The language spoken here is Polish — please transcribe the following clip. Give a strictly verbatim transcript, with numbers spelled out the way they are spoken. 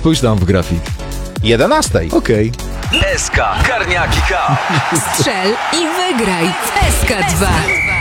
Spójrz tam w grafik. jedenastej. Okej. S K Karniaki Cup. Strzel i wygraj w S K dwa.